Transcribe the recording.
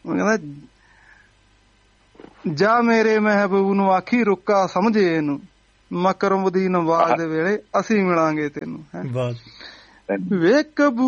ਕਹਿੰਦਾ ਜਾ ਮੇਰੇ ਮਹਿਬੂਬ ਨੂੰ ਆਖੀ ਰੁੱਕਾ ਸਮਝੇ ਇਹਨੂੰ, ਮਕਰਮ ਦੀ ਨਵਾਜ਼ ਦੇ ਵੇਲੇ ਅਸੀਂ ਮਿਲਾਂਗੇ ਤੈਨੂੰ। ਵੇ